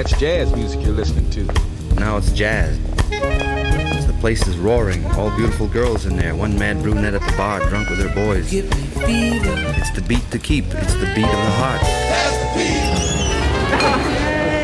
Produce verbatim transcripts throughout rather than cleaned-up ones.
That's jazz music you're listening to. Now it's jazz. The place is roaring. All beautiful girls in there. One mad brunette at the bar, drunk with her boys. It's the beat to keep. It's the beat of the heart. That's the beat.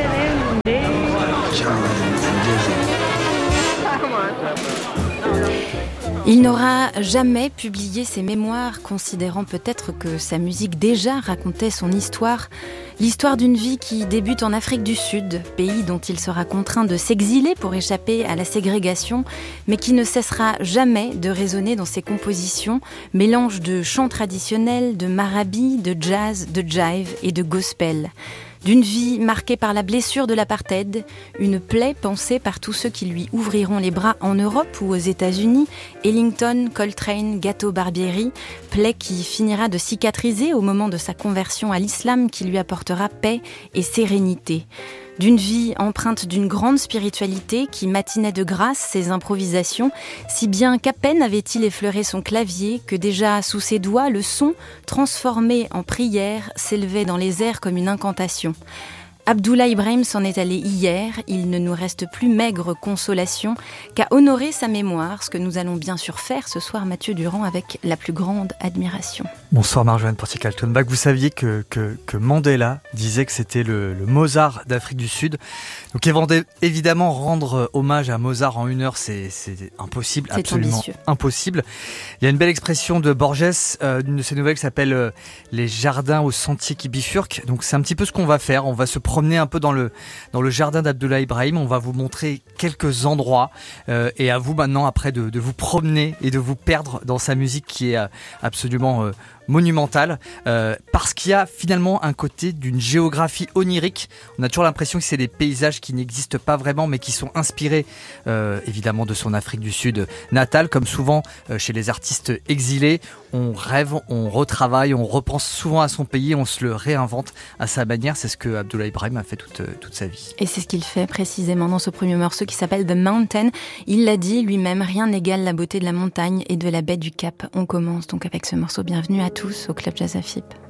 Il n'aura jamais publié ses mémoires, considérant peut-être que sa musique déjà racontait son histoire. L'histoire d'une vie qui débute en Afrique du Sud, pays dont il sera contraint de s'exiler pour échapper à la ségrégation, mais qui ne cessera jamais de résonner dans ses compositions, mélange de chants traditionnels, de marabi, de jazz, de jive et de gospel. D'une vie marquée par la blessure de l'apartheid, une plaie pensée par tous ceux qui lui ouvriront les bras en Europe ou aux États-Unis, Ellington, Coltrane, Gato Barbieri, plaie qui finira de cicatriser au moment de sa conversion à l'islam qui lui apportera paix et sérénité. D'une vie empreinte d'une grande spiritualité qui matinait de grâce ses improvisations, si bien qu'à peine avait-il effleuré son clavier que déjà sous ses doigts le son, transformé en prière, s'élevait dans les airs comme une incantation. Abdoulaye Ibrahim s'en est allé hier, il ne nous reste plus maigre consolation qu'à honorer sa mémoire, ce que nous allons bien sûr faire ce soir, Mathieu Durand, avec la plus grande admiration. Bonsoir Marjolaine Portier-Kaltenbach. Vous saviez que, que, que Mandela disait que c'était le, le Mozart d'Afrique du Sud. Donc évidemment, rendre hommage à Mozart en une heure, c'est, c'est impossible, c'est absolument ambitieux. Impossible. Il y a une belle expression de Borges, euh, d'une de ses nouvelles qui s'appelle euh, « Les jardins aux sentiers qui bifurquent ». Donc c'est un petit peu ce qu'on va faire, on va se promener un peu dans le, dans le jardin d'Abdoulaye Ibrahim, on va vous montrer quelques endroits euh, et à vous maintenant après de, de vous promener et de vous perdre dans sa musique qui est euh, absolument euh, monumentale, euh, parce qu'il y a finalement un côté d'une géographie onirique. On a toujours l'impression que c'est des paysages qui n'existent pas vraiment mais qui sont inspirés euh, évidemment de son Afrique du Sud natale, comme souvent euh, chez les artistes exilés. On rêve, on retravaille, on repense souvent à son pays, on se le réinvente à sa manière. C'est ce que Abdoulaye Ibrahim a fait toute, toute sa vie. Et c'est ce qu'il fait précisément dans ce premier morceau qui s'appelle The Mountain. Il l'a dit lui-même, rien n'égale la beauté de la montagne et de la baie du Cap. On commence donc avec ce morceau. Bienvenue à tous au Club Jazz A F I P.